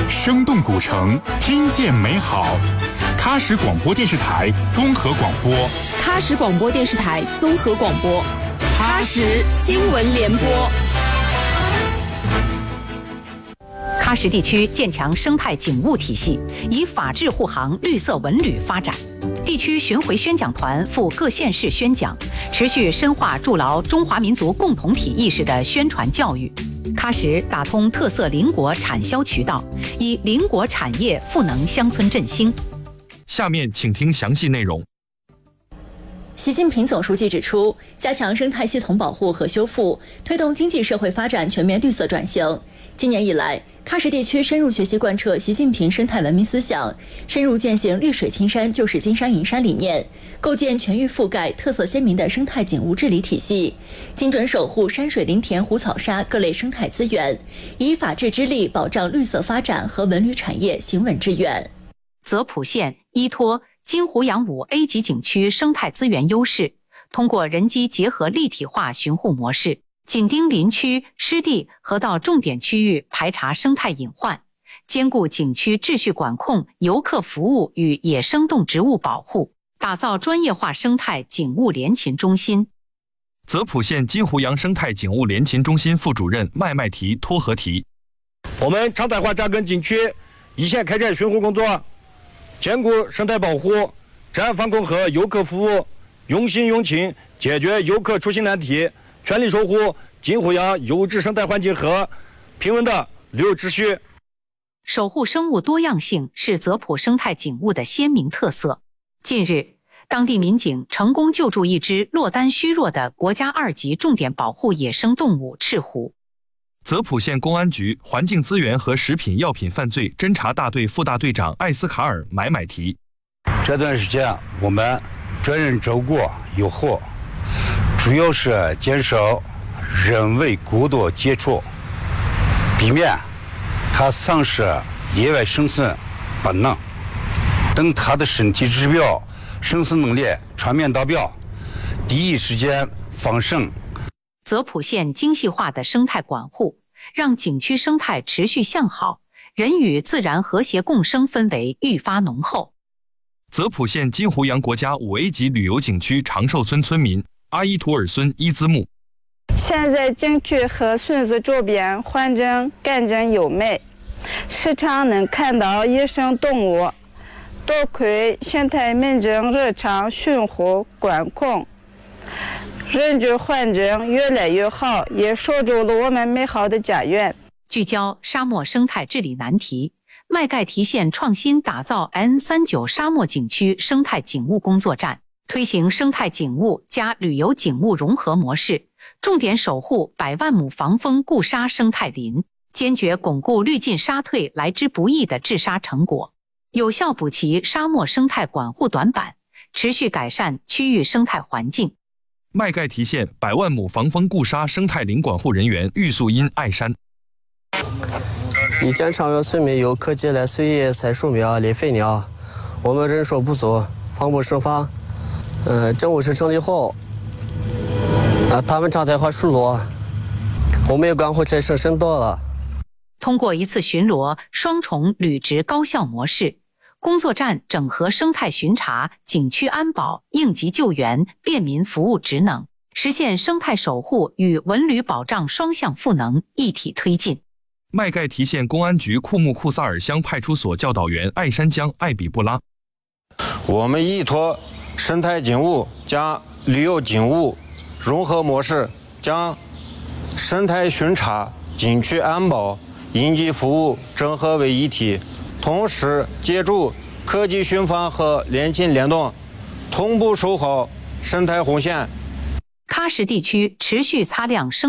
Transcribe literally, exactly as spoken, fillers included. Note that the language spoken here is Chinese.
生动古城，听见美好。喀什广播电视台综合广播， 喀什广播电视台综合广播，喀什新闻联播。 喀什地区建强生态警务体系，以法治护航绿色文旅发展。地区巡回宣讲团赴各县市宣讲，持续深化筑牢中华民族共同体意识的宣传教育。喀什打通特色邻国产销渠道，以邻国产业赋能乡村振兴。 下面请听详细内容。 习近平总书记指出，加强生态系统保护和修复，推动经济社会发展全面绿色转型。今年以来，喀什地区深入学习贯彻习近平生态文明思想，深入践行绿水青山就是金山银山理念，构建全域覆盖、特色鲜明的生态景物治理体系，精准守护山水林田湖草沙各类生态资源，以法治之力保障绿色发展和文旅产业行稳致远。 泽普县依托金湖羊五 A 级景区生态资源优势，通过人机结合立体化巡护模式，紧盯林区、湿地和到重点区域排查生态隐患，兼顾景区秩序管控、游客服务与野生动植物保护，打造专业化生态景物联勤中心。 泽普县金湖羊生态景物联勤中心副主任麦麦提托合提， 我们常态化扎根景区，一线开展巡护工作，兼顾生态保护、治安防控和游客服务，用心用情解决游客出行难题，全力守护金湖羊优质生态环境和平稳的旅游秩序。 守护生物多样性是泽普生态景物的鲜明特色。近日，当地民警成功救助一只落单虚弱的国家二级重点保护野生动物赤狐。 泽普县公安局环境资源和食品药品犯罪侦查大队副大队长艾斯卡尔买买提， 这段时间我们专人照顾有后，主要是减少人为过多接触，避免它丧失野外生存本能，等它的身体指标、生存能力全面达标，第一时间放生。 泽普县精细化的生态管护，让景区生态持续向好，人与自然和谐共生氛围愈发浓厚。 泽普县金湖羊国家五 A 级旅游景区长寿村村民阿依图尔孙伊兹木， 现在景区和村子周边环境干净优美，时常能看到野生动物，多亏生态民警日常巡护管控，人居环境越来越好，也守住了我们美好的家园。 聚焦沙漠生态治理难题，麦盖提县创新打造 N 三十九 沙漠景区生态景物工作站，推行生态景物加旅游景物融合模式，重点守护百万亩防风固沙生态林，坚决巩固绿浸沙退来之不易的治沙成果，有效补齐沙漠生态管护短板，持续改善区域生态环境。 麦盖提县百万亩防风固沙生态林管护人员玉素因爱山， 以前常有村民游客进来随意采树苗、垒废鸟，我们人手不足，防不胜防。呃，政务室成立后，啊，他们常态化巡逻，我们也管护产生深度了。 通过一次巡逻，双重履职高效模式，工作站整合生态巡查、景区安保、应急救援、便民服务职能，实现生态守护与文旅保障双向赋能一体推进。 麦盖提县公安局库木库萨尔乡派出所教导员艾山江艾比布拉， 我们依托生态景物加旅游景物融合模式，将生态巡查、景区安保、应急服务整合为一体，同时借助科技巡防和联勤联动，同步守好生态红线。 喀什地区持续擦亮生